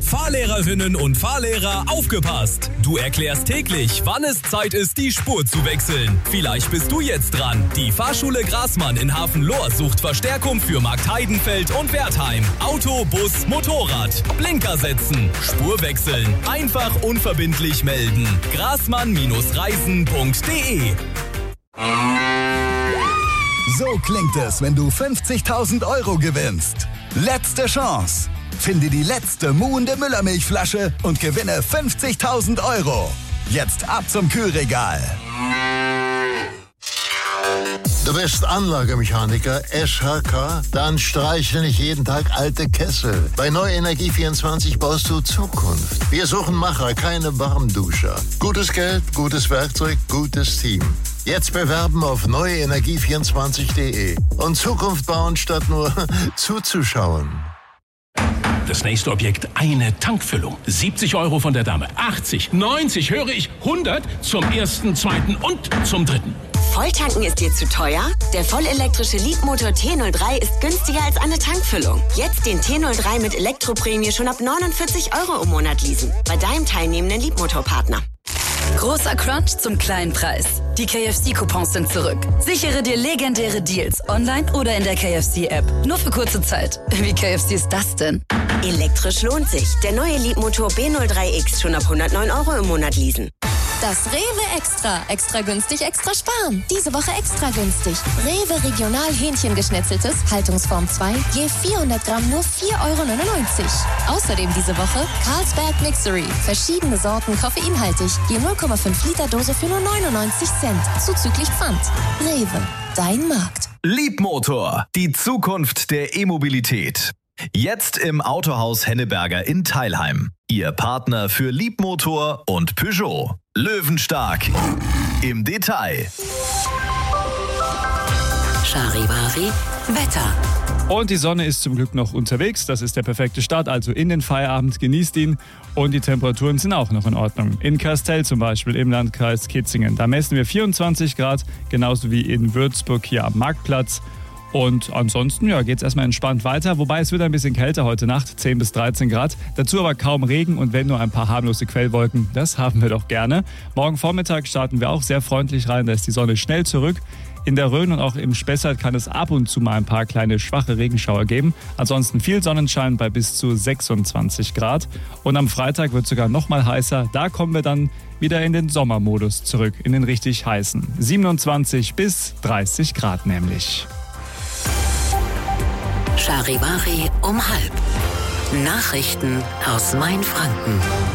Fahrlehrerinnen und Fahrlehrer, aufgepasst! Du erklärst täglich, wann es Zeit ist, die Spur zu wechseln. Vielleicht bist du jetzt dran. Die Fahrschule Grasmann in Hafen-Lohr sucht Verstärkung für Markt Heidenfeld und Wertheim. Auto, Bus, Motorrad. Blinker setzen. Spur wechseln. Einfach unverbindlich melden. grasmann-reisen.de. So klingt es, wenn du 50.000 Euro gewinnst. Letzte Chance. Finde die letzte muhende Müllermilchflasche und gewinne 50.000 Euro. Jetzt ab zum Kühlregal. Du bist Anlagemechaniker, SHK? Dann streiche nicht jeden Tag alte Kessel. Bei Neue Energie 24 baust du Zukunft. Wir suchen Macher, keine Warmduscher. Gutes Geld, gutes Werkzeug, gutes Team. Jetzt bewerben auf neuenergie24.de und Zukunft bauen, statt nur zuzuschauen. Das nächste Objekt, eine Tankfüllung. 70 Euro von der Dame. 80, 90, höre ich, 100 zum ersten, zweiten und zum dritten. Volltanken ist dir zu teuer? Der vollelektrische Leapmotor T03 ist günstiger als eine Tankfüllung. Jetzt den T03 mit Elektroprämie schon ab 49 Euro im Monat leasen. Bei deinem teilnehmenden Leapmotor-Partner. Großer Crunch zum kleinen Preis. Die KFC-Coupons sind zurück. Sichere dir legendäre Deals online oder in der KFC-App. Nur für kurze Zeit. Wie KFC ist das denn? Elektrisch lohnt sich. Der neue Leapmotor B03X schon ab 109 Euro im Monat leasen. Das Rewe Extra. Extra günstig, extra sparen. Diese Woche extra günstig. Rewe Regional Hähnchengeschnetzeltes, Haltungsform 2, je 400 Gramm nur 4,99 Euro. Außerdem diese Woche Carlsberg Mixery. Verschiedene Sorten koffeinhaltig, je 0,5 Liter Dose für nur 99 Cent. Zuzüglich Pfand. Rewe, dein Markt. Leapmotor, die Zukunft der E-Mobilität. Jetzt im Autohaus Henneberger in Teilheim. Ihr Partner für Leapmotor und Peugeot. Löwenstark im Detail. Charivari Wetter. Und die Sonne ist zum Glück noch unterwegs. Das ist der perfekte Start, also in den Feierabend. Genießt ihn. Und die Temperaturen sind auch noch in Ordnung. In Kastel zum Beispiel im Landkreis Kitzingen. Da messen wir 24 Grad, genauso wie in Würzburg hier am Marktplatz. Und ansonsten geht es erstmal entspannt weiter, wobei es wird ein bisschen kälter heute Nacht, 10 bis 13 Grad. Dazu aber kaum Regen und wenn nur ein paar harmlose Quellwolken, das haben wir doch gerne. Morgen Vormittag starten wir auch sehr freundlich rein, da ist die Sonne schnell zurück. In der Rhön und auch im Spessart kann es ab und zu mal ein paar kleine schwache Regenschauer geben. Ansonsten viel Sonnenschein bei bis zu 26 Grad. Und am Freitag wird es sogar noch mal heißer. Da kommen wir dann wieder in den Sommermodus zurück, in den richtig heißen. 27 bis 30 Grad nämlich. Charivari um 12:30. Nachrichten aus Mainfranken.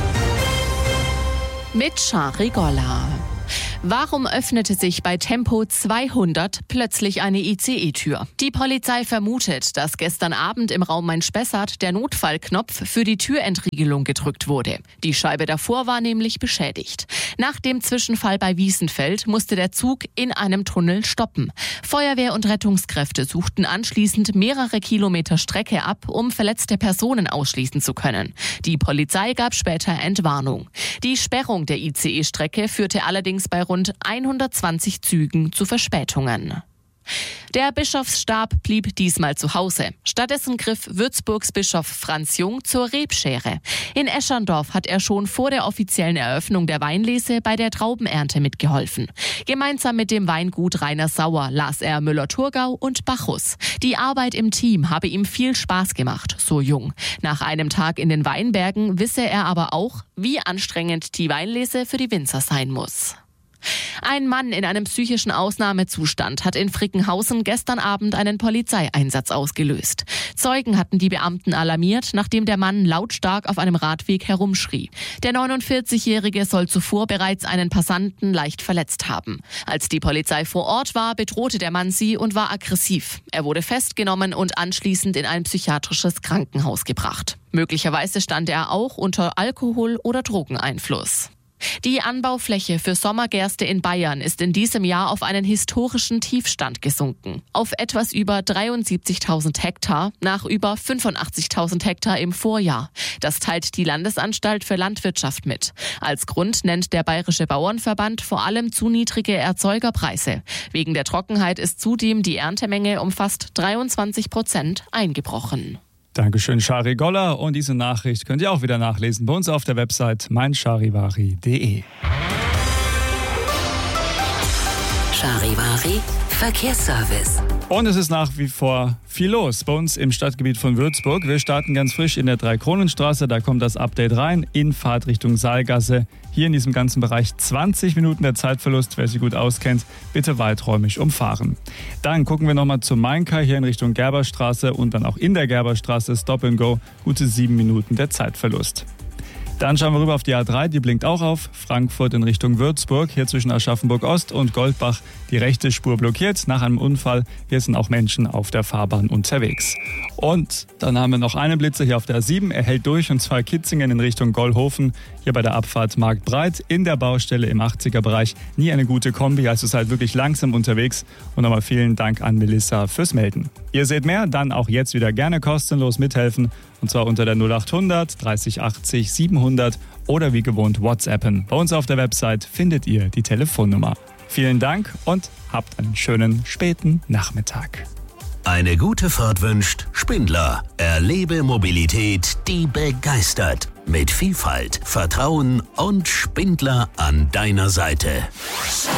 Mit Shari Golla. Warum öffnete sich bei Tempo 200 plötzlich eine ICE-Tür? Die Polizei vermutet, dass gestern Abend im Raum Main-Spessart der Notfallknopf für die Türentriegelung gedrückt wurde. Die Scheibe davor war nämlich beschädigt. Nach dem Zwischenfall bei Wiesenfeld musste der Zug in einem Tunnel stoppen. Feuerwehr und Rettungskräfte suchten anschließend mehrere Kilometer Strecke ab, um verletzte Personen ausschließen zu können. Die Polizei gab später Entwarnung. Die Sperrung der ICE-Strecke führte allerdings bei rund 120 Zügen zu Verspätungen. Der Bischofsstab blieb diesmal zu Hause. Stattdessen griff Würzburgs Bischof Franz Jung zur Rebschere. In Eschandorf hat er schon vor der offiziellen Eröffnung der Weinlese bei der Traubenernte mitgeholfen. Gemeinsam mit dem Weingut Rainer Sauer las er Müller-Thurgau und Bacchus. Die Arbeit im Team habe ihm viel Spaß gemacht, so Jung. Nach einem Tag in den Weinbergen wisse er aber auch, wie anstrengend die Weinlese für die Winzer sein muss. Ein Mann in einem psychischen Ausnahmezustand hat in Frickenhausen gestern Abend einen Polizeieinsatz ausgelöst. Zeugen hatten die Beamten alarmiert, nachdem der Mann lautstark auf einem Radweg herumschrie. Der 49-Jährige soll zuvor bereits einen Passanten leicht verletzt haben. Als die Polizei vor Ort war, bedrohte der Mann sie und war aggressiv. Er wurde festgenommen und anschließend in ein psychiatrisches Krankenhaus gebracht. Möglicherweise stand er auch unter Alkohol- oder Drogeneinfluss. Die Anbaufläche für Sommergerste in Bayern ist in diesem Jahr auf einen historischen Tiefstand gesunken. Auf etwas über 73.000 Hektar, nach über 85.000 Hektar im Vorjahr. Das teilt die Landesanstalt für Landwirtschaft mit. Als Grund nennt der Bayerische Bauernverband vor allem zu niedrige Erzeugerpreise. Wegen der Trockenheit ist zudem die Erntemenge um fast 23% eingebrochen. Dankeschön, Shari Goller. Und diese Nachricht könnt ihr auch wieder nachlesen bei uns auf der Website meincharivari.de. Charivari Verkehrsservice. Und es ist nach wie vor viel los bei uns im Stadtgebiet von Würzburg. Wir starten ganz frisch in der Dreikronenstraße. Da kommt das Update rein in Fahrtrichtung Saalgasse. Hier in diesem ganzen Bereich 20 Minuten der Zeitverlust. Wer sich gut auskennt, bitte weiträumig umfahren. Dann gucken wir nochmal zum Mainkai hier in Richtung Gerberstraße und dann auch in der Gerberstraße Stop and Go. Gute 7 Minuten der Zeitverlust. Dann schauen wir rüber auf die A3, die blinkt auch auf. Frankfurt in Richtung Würzburg, hier zwischen Aschaffenburg-Ost und Goldbach. Die rechte Spur blockiert nach einem Unfall. Hier sind auch Menschen auf der Fahrbahn unterwegs. Und dann haben wir noch einen Blitzer hier auf der A7. Er hält durch und zwar Kitzingen in Richtung Gollhofen. Hier bei der Abfahrt Marktbreit in der Baustelle im 80er-Bereich. Nie eine gute Kombi, also seid wirklich langsam unterwegs. Und nochmal vielen Dank an Melissa fürs Melden. Ihr seht mehr, dann auch jetzt wieder gerne kostenlos mithelfen. Und zwar unter der 0800 30 80 700 oder wie gewohnt WhatsAppen. Bei uns auf der Website findet ihr die Telefonnummer. Vielen Dank und habt einen schönen späten Nachmittag. Eine gute Fahrt wünscht Spindler. Erlebe Mobilität, die begeistert. Mit Vielfalt, Vertrauen und Spindler an deiner Seite.